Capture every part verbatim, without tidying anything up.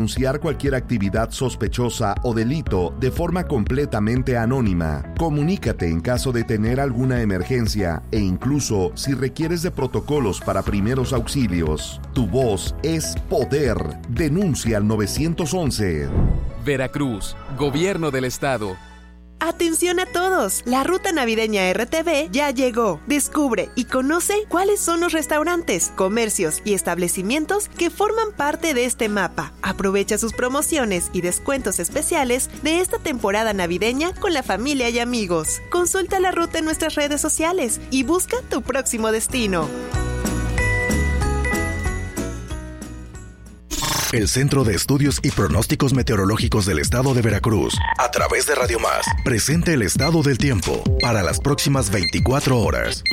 Denunciar cualquier actividad sospechosa o delito de forma completamente anónima. Comunícate en caso de tener alguna emergencia e incluso si requieres de protocolos para primeros auxilios. Tu voz es poder. Denuncia al nueve once. Veracruz, Gobierno del Estado. ¡Atención a todos! La ruta navideña R T V ya llegó. Descubre y conoce cuáles son los restaurantes, comercios y establecimientos que forman parte de este mapa. Aprovecha sus promociones y descuentos especiales de esta temporada navideña con la familia y amigos. Consulta la ruta en nuestras redes sociales y busca tu próximo destino. El Centro de Estudios y Pronósticos Meteorológicos del Estado de Veracruz, a través de Radio Más, presenta el estado del tiempo para las próximas veinticuatro horas.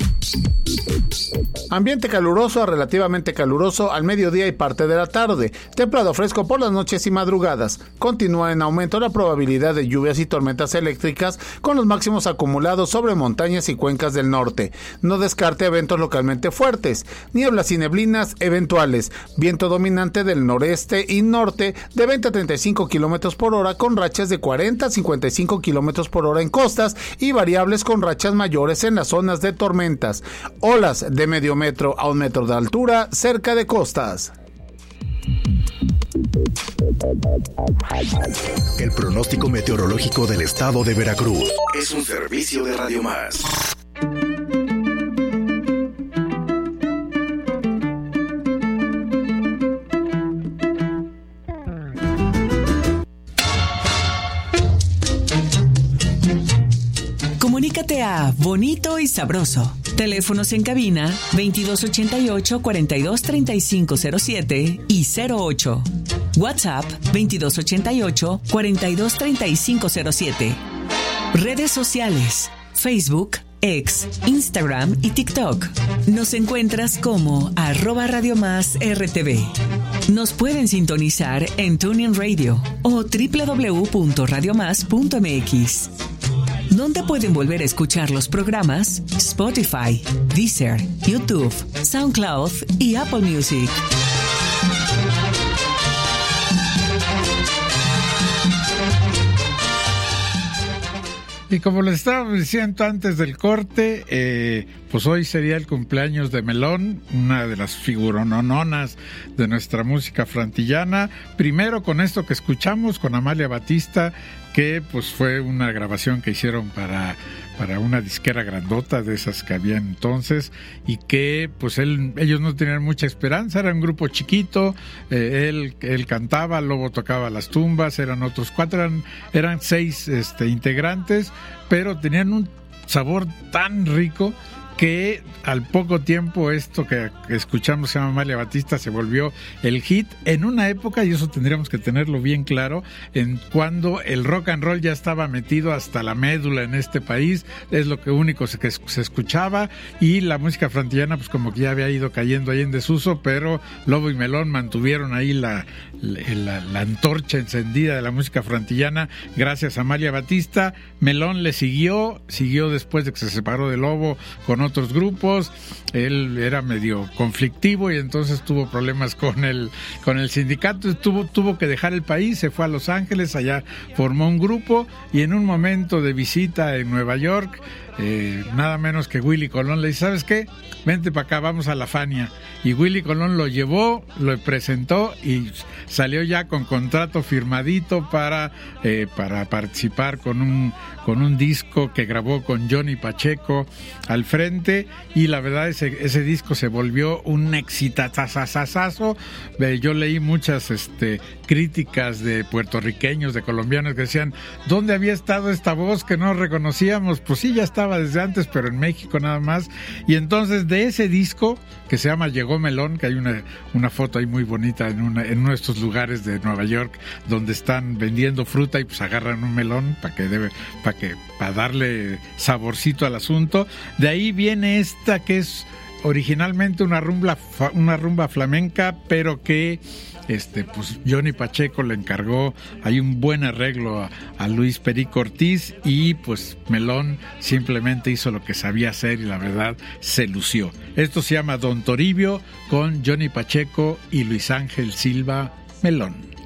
Ambiente caluroso a relativamente caluroso al mediodía y parte de la tarde. Templado fresco por las noches y madrugadas. Continúa en aumento la probabilidad de lluvias y tormentas eléctricas con los máximos acumulados sobre montañas y cuencas del norte. No descarte eventos localmente fuertes. Nieblas y neblinas eventuales. Viento dominante del noreste y norte de veinte a treinta y cinco kilómetros por hora con rachas de cuarenta a cincuenta y cinco kilómetros por hora en costas y variables con rachas mayores en las zonas de tormentas. Olas de medio metro a un metro de altura cerca de costas. El pronóstico meteorológico del Estado de Veracruz es un servicio de Radio Más. Comunícate a Bonito y Sabroso. Teléfonos en cabina veintidós ochenta y ocho, cuarenta y dos, treinta y cinco cero siete y cero ocho. WhatsApp veintidós ochenta y ocho, cuarenta y dos, treinta y cinco cero siete. Redes sociales: Facebook, X, Instagram y TikTok. Nos encuentras como arroba Radio Más R T V. Nos pueden sintonizar en TuneIn Radio o doble u doble u doble u punto radio más punto m x. ¿Dónde pueden volver a escuchar los programas? Spotify, Deezer, YouTube, SoundCloud y Apple Music. Y como les estaba diciendo antes del corte, eh, pues hoy sería el cumpleaños de Melón, una de las figuronononas de nuestra música frantillana. Primero con esto que escuchamos, con Amalia Batista, que pues fue una grabación que hicieron para, para una disquera grandota de esas que había entonces, y que pues él, ellos no tenían mucha esperanza, era un grupo chiquito, eh, él, él cantaba, Lobo tocaba las tumbas, eran otros cuatro, eran, eran seis este, integrantes, pero tenían un sabor tan rico que al poco tiempo esto que escuchamos, se llama Amalia Batista, se volvió el hit en una época, y eso tendríamos que tenerlo bien claro, en cuando el rock and roll ya estaba metido hasta la médula en este país, es lo que único se, que se escuchaba, y la música frantillana pues como que ya había ido cayendo ahí en desuso, pero Lobo y Melón mantuvieron ahí la, la, la antorcha encendida de la música frantillana gracias a Amalia Batista. Melón le siguió, siguió después de que se separó de Lobo con otros grupos. Él era medio conflictivo y entonces tuvo problemas con el con el sindicato, tuvo, tuvo que dejar el país, se fue a Los Ángeles, allá formó un grupo, y en un momento de visita en Nueva York, eh, nada menos que Willy Colón le dice: ¿sabes qué? Vente para acá, vamos a la Fania. Y Willy Colón lo llevó, lo presentó y salió ya con contrato firmadito para, eh, para participar con un, con un disco que grabó con Johnny Pacheco al frente, y la verdad ese, ese disco se volvió un exitazazazazo. Eh, yo leí muchas este, críticas de puertorriqueños, de colombianos que decían: ¿dónde había estado esta voz que no reconocíamos? Pues sí, ya estaba desde antes, pero en México nada más. Y entonces de ese disco, que se llama Llegó Melón, que hay una, una foto ahí muy bonita en, una, en uno de estos lugares de Nueva York donde están vendiendo fruta y pues agarran un melón para que debe, para que, para darle saborcito al asunto. De ahí viene esta que es originalmente una rumba, una rumba flamenca, pero que este pues Johnny Pacheco le encargó hay un buen arreglo a, a Luis Perico Ortiz, y pues Melón simplemente hizo lo que sabía hacer y la verdad se lució. Esto se llama Don Toribio, con Johnny Pacheco y Luis Ángel Silva Melón.